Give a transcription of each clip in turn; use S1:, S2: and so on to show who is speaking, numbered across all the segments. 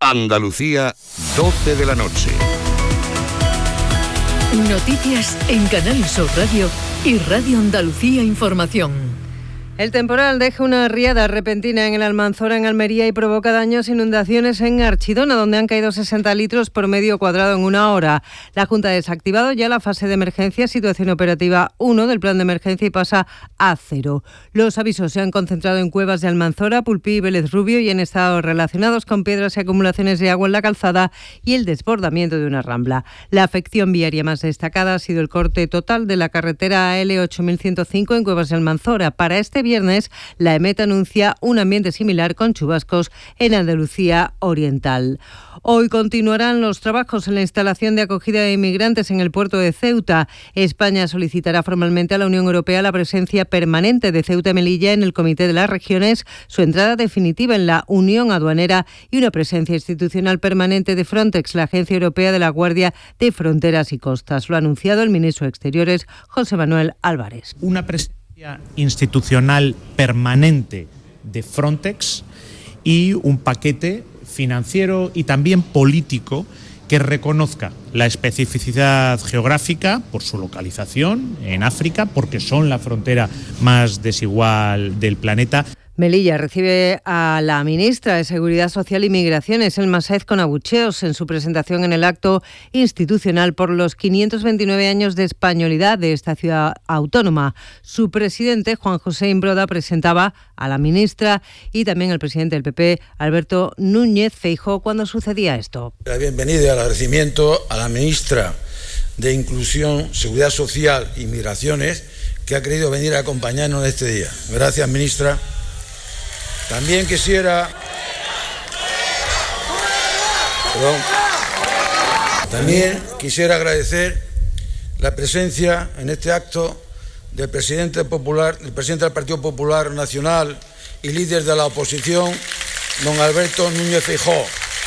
S1: Andalucía, 12 de la noche.
S2: Noticias en Canal Sur Radio y Radio Andalucía Información.
S3: El temporal deja una riada repentina en el Almanzora, en Almería, y provoca daños e inundaciones en Archidona, donde han caído 60 litros por metro cuadrado en una hora. La Junta ha desactivado ya la fase de emergencia, situación operativa 1 del plan de emergencia, y pasa a 0. Los avisos se han concentrado en Cuevas de Almanzora, Pulpí y Vélez Rubio y han estado relacionados con piedras y acumulaciones de agua en la calzada y el desbordamiento de una rambla. La afección viaria más destacada ha sido el corte total de la carretera AL 8105 en Cuevas de Almanzora. Para este viernes, la EMET anuncia un ambiente similar con chubascos en Andalucía Oriental. Hoy continuarán los trabajos en la instalación de acogida de inmigrantes en el puerto de Ceuta. España solicitará formalmente a la Unión Europea la presencia permanente de Ceuta y Melilla en el Comité de las Regiones, su entrada definitiva en la Unión Aduanera y una presencia institucional permanente de Frontex, la Agencia Europea de la Guardia de Fronteras y Costas. Lo ha anunciado el ministro de Exteriores, José Manuel Álvarez.
S4: Una presencia institucional permanente de Frontex y un paquete financiero y también político que reconozca la especificidad geográfica por su localización en África, porque son la frontera más desigual del planeta.
S3: Melilla recibe a la ministra de Seguridad Social y Migraciones, Elma Sáez, con abucheos en su presentación en el acto institucional por los 529 años de españolidad de esta ciudad autónoma. Su presidente, Juan José Imbroda, presentaba a la ministra y también al presidente del PP, Alberto Núñez Feijóo, cuando sucedía esto.
S5: La bienvenida y el agradecimiento a la ministra de Inclusión, Seguridad Social y Migraciones, que ha querido venir a acompañarnos en este día. Gracias, ministra. También quisiera agradecer la presencia en este acto del presidente del Partido Popular Nacional y líder de la oposición, don Alberto Núñez Feijóo.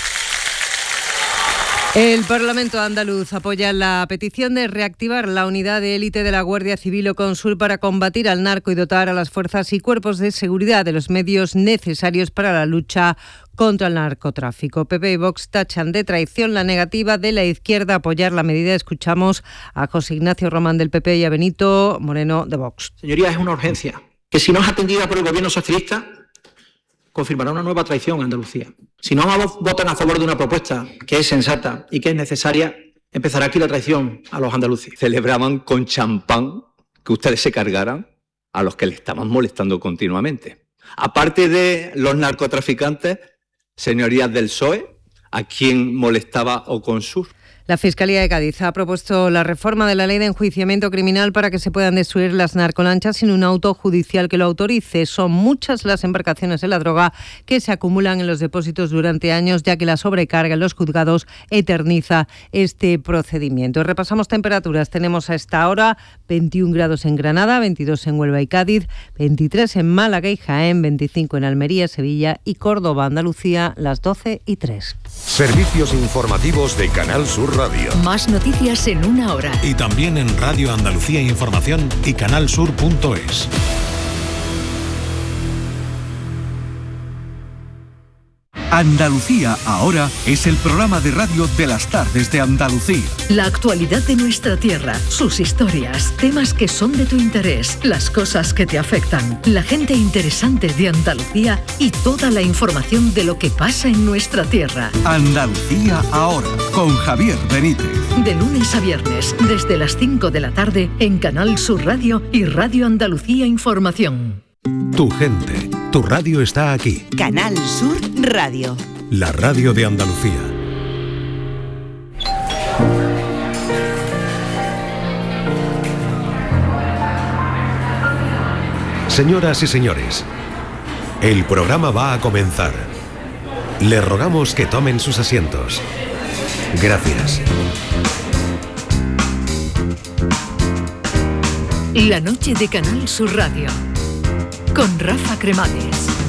S3: El Parlamento andaluz apoya la petición de reactivar la unidad de élite de la Guardia Civil o Consul para combatir al narco y dotar a las fuerzas y cuerpos de seguridad de los medios necesarios para la lucha contra el narcotráfico. PP y Vox tachan de traición la negativa de la izquierda a apoyar la medida. Escuchamos a José Ignacio Román del PP y a Benito Moreno de Vox.
S6: Señorías, es una urgencia que, si no es atendida por el gobierno socialista, confirmará una nueva traición a Andalucía. Si no votan a favor de una propuesta que es sensata y que es necesaria, empezará aquí la traición a los andaluces.
S7: Celebraban con champán que ustedes se cargaran a los que le estaban molestando continuamente. Aparte de los narcotraficantes, señorías del PSOE, ¿a quién molestaba Oconsur?
S3: La Fiscalía de Cádiz ha propuesto la reforma de la ley de enjuiciamiento criminal para que se puedan destruir las narcolanchas sin un auto judicial que lo autorice. Son muchas las embarcaciones de la droga que se acumulan en los depósitos durante años, ya que la sobrecarga en los juzgados eterniza este procedimiento. Repasamos temperaturas. Tenemos a esta hora 21 grados en Granada, 22 en Huelva y Cádiz, 23 en Málaga y Jaén, 25 en Almería, Sevilla y Córdoba, Andalucía, las 12:03.
S1: Servicios informativos de Canal Sur Radio.
S2: Más noticias en una hora.
S8: Y también en Radio Andalucía Información y canalsur.es.
S9: Andalucía ahora es el programa de radio de las tardes de Andalucía.
S2: La actualidad de nuestra tierra, sus historias, temas que son de tu interés, las cosas que te afectan, la gente interesante de Andalucía y toda la información de lo que pasa en nuestra tierra.
S9: Andalucía ahora, con Javier Benítez.
S2: De lunes a viernes, desde las 5 de la tarde, en Canal Sur Radio y Radio Andalucía Información.
S8: Tu gente, tu radio está aquí.
S10: Canal Sur Radio.
S8: La radio de Andalucía. Señoras y señores, el programa va a comenzar. Les rogamos que tomen sus asientos. Gracias.
S2: La noche de Canal Sur Radio. Con Rafa Cremades.